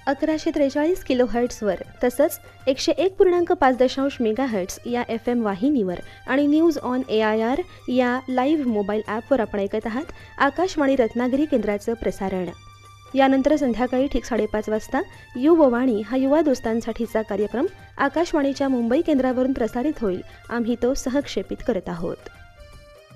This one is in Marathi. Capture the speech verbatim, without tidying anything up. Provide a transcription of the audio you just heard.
अकराशे त्रेचाळीस किलो हर्ट्सवर तसंच एकशे एक पूर्णांक पाच दशांश मेगा हर्ट्स या एफ एम वाहिनीवर आणि news on A I R या लाईव्ह मोबाईल ॲपवर आपण ऐकत आहात आकाशवाणी रत्नागिरी केंद्राचं प्रसारण. यानंतर संध्याकाळी ठीक साडेपाच वाजता युववाणी हा युवा दोस्तांसाठीचा कार्यक्रम आकाशवाणीच्या मुंबई केंद्रावरून प्रसारित होईल. आम्ही तो सहक्षेपित करत आहोत.